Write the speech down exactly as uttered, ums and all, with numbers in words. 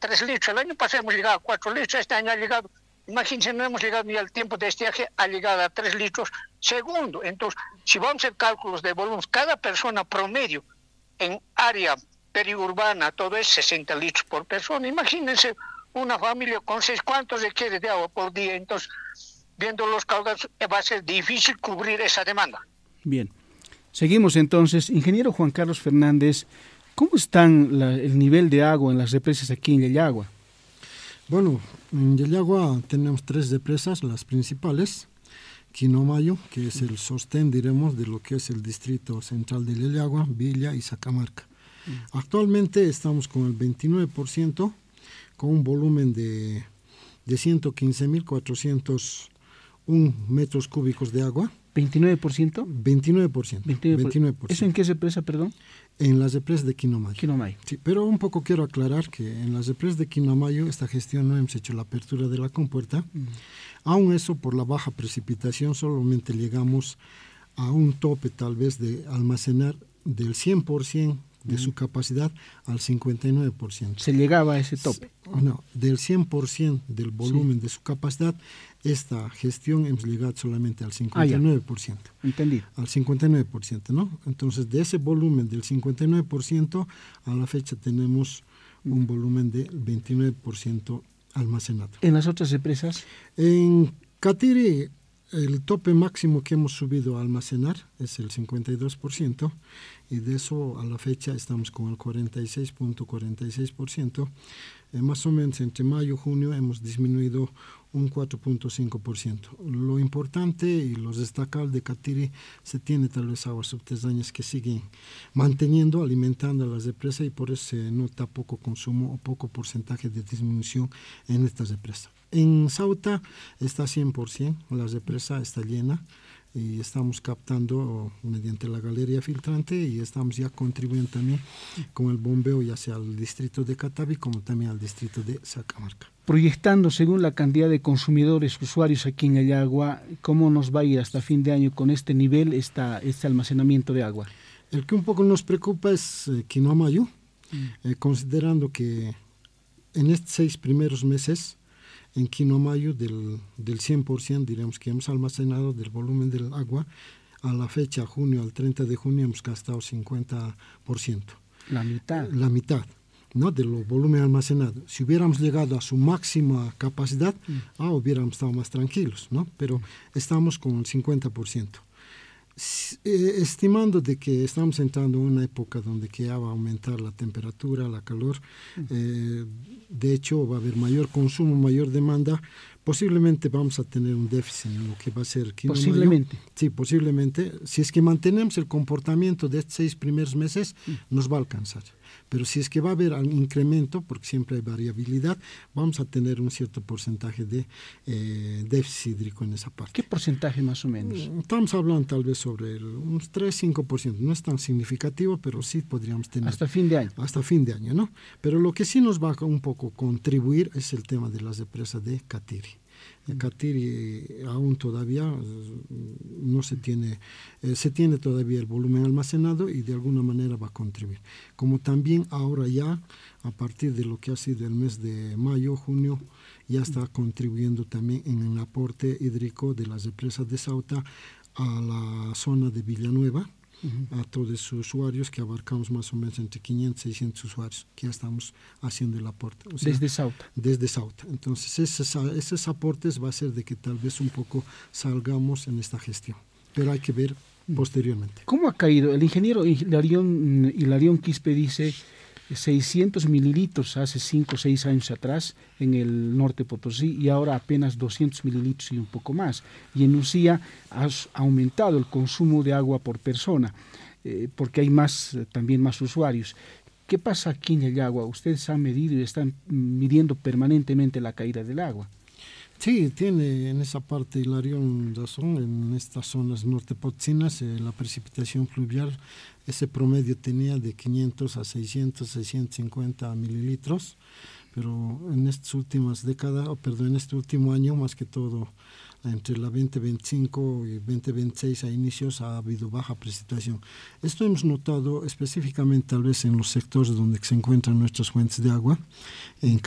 tres litros. El año pasado hemos llegado a cuatro litros, este año ha llegado, imagínense, no hemos llegado ni al tiempo de estiaje, ha llegado a tres litros segundo. Entonces, si vamos a hacer cálculos de volumen, cada persona promedio en área periurbana, todo es sesenta litros por persona. Imagínense una familia con seis, ¿cuánto requiere de agua por día? Entonces, viendo los caudales, va a ser difícil cubrir esa demanda. Bien, seguimos entonces. Ingeniero Juan Carlos Fernández, ¿cómo están la, el nivel de agua en las represas aquí en Yellagua? Bueno, en Yellagua tenemos tres represas, las principales. Quinomayo, que es el sostén, diremos, de lo que es el distrito central de Yellagua, Villa y Sacamarca. Mm. Actualmente estamos con el veintinueve por ciento, con un volumen de, de ciento quince mil cuatrocientos uno metros cúbicos de agua. ¿veintinueve por ciento? veintinueve por ciento. veintinueve por ciento. veintinueve por ciento. ¿Eso en qué represa, perdón? En las represas de Quinomayo. Quinomayo. Sí, pero un poco quiero aclarar que en las represas de Quinomayo esta gestión no hemos hecho la apertura de la compuerta. Mm. Aún eso, por la baja precipitación, solamente llegamos a un tope tal vez de almacenar del cien por ciento de mm. su capacidad al cincuenta y nueve por ciento. ¿Se llegaba a ese tope? No, del cien por ciento del volumen sí. de su capacidad, esta gestión hemos llegado solamente al cincuenta y nueve por ciento. Ah, entendí. Al cincuenta y nueve por ciento, ¿no? Entonces, de ese volumen del cincuenta y nueve por ciento, a la fecha tenemos un volumen del veintinueve por ciento almacenado. ¿En las otras represas? En Catiri, el tope máximo que hemos subido a almacenar es el cincuenta y dos por ciento, y de eso a la fecha estamos con el cuarenta y seis punto cuarenta y seis por ciento. Eh, más o menos entre mayo y junio hemos disminuido un cuatro punto cinco por ciento. Lo importante y lo destacable de Catiri, se tiene tal vez aguas subterráneas que siguen manteniendo, alimentando a las represas, y por eso se nota poco consumo o poco porcentaje de disminución en estas represas. En Sauta está cien por ciento, la represa está llena y estamos captando mediante la galería filtrante, y estamos ya contribuyendo también con el bombeo ya sea al distrito de Catavi como también al distrito de Sacamarca. Proyectando según la cantidad de consumidores, usuarios aquí en Yellagua, ¿cómo nos va a ir hasta fin de año con este nivel, esta, este almacenamiento de agua? El que un poco nos preocupa es eh, Quinomayo, mm. eh, considerando que en estos seis primeros meses, en Quinomayo del, del cien por ciento, diremos que hemos almacenado del volumen del agua, a la fecha, junio, al treinta de junio, hemos gastado cincuenta por ciento. La mitad. La mitad, ¿no?, del volumen almacenado. Si hubiéramos llegado a su máxima capacidad, mm. ah, hubiéramos estado más tranquilos, ¿no? Pero estamos con el cincuenta por ciento. Estimando de que estamos entrando en una época donde que ya va a aumentar la temperatura, la calor, uh-huh. eh, de hecho va a haber mayor consumo, mayor demanda, posiblemente vamos a tener un déficit en lo que va a ser Quinomayo. Posiblemente. Sí, posiblemente. Si es que mantenemos el comportamiento de estos seis primeros meses, uh-huh. nos va a alcanzar. Pero si es que va a haber un incremento, porque siempre hay variabilidad, vamos a tener un cierto porcentaje de eh, déficit hídrico en esa parte. ¿Qué porcentaje más o menos? Estamos hablando tal vez sobre el, unos tres a cinco por ciento. No es tan significativo, pero sí podríamos tener. Hasta fin de año. Hasta fin de año, ¿no? Pero lo que sí nos va a un poco contribuir es el tema de las represas de Catiri. En Catiri aún todavía no se tiene, eh, se tiene todavía el volumen almacenado y de alguna manera va a contribuir. Como también ahora ya, a partir de lo que ha sido el mes de mayo, junio, ya está contribuyendo también en el aporte hídrico de las represas de Sauta a la zona de Villanueva, uh-huh. a todos sus usuarios, que abarcamos más o menos entre quinientos y seiscientos usuarios, que ya estamos haciendo el aporte. O sea, desde Sauta. Desde Sauta. Entonces, esos, esos aportes va a ser de que tal vez un poco salgamos en esta gestión, pero hay que ver posteriormente. ¿Cómo ha caído? El ingeniero Hilarión, Hilarión Quispe dice seiscientos mililitros hace cinco o seis años atrás en el norte Potosí, y ahora apenas doscientos mililitros y un poco más. Y en Usía ha aumentado el consumo de agua por persona, eh, porque hay más, eh, también más usuarios. ¿Qué pasa aquí en Yellagua? Ustedes han medido y están midiendo permanentemente la caída del agua. Sí, tiene en esa parte Hilarión razón. En estas zonas norte potosinas eh, la precipitación fluvial, ese promedio tenía de quinientos a seiscientos, seiscientos cincuenta mililitros, pero en estas últimas décadas, oh, perdón, en este último año, más que todo entre la veinte veinticinco y veinte veintiséis a inicios ha habido baja precipitación. Esto hemos notado específicamente tal vez en los sectores donde se encuentran nuestras fuentes de agua, en